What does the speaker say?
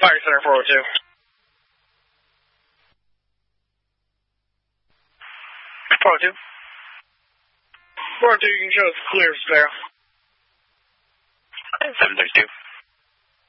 Fire Center 402. 402. 402, you can show us clear, Sparrow. 732.